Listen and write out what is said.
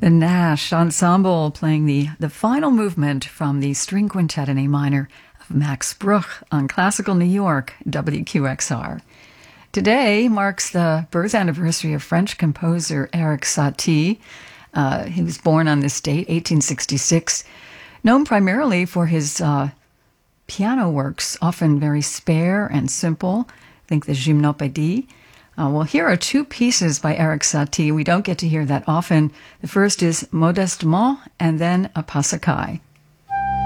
The Nash Ensemble playing the final movement from the String Quintet in A minor of Max Bruch on Classical New York, WQXR. Today marks the birth anniversary of French composer Erik Satie. He was born on this date, 1866, known primarily for his piano works, often very spare and simple. Think the Gymnopédie. Well, here are two pieces by Erik Satie. We don't get to hear that often. The first is Modestement, and then a Passacaille.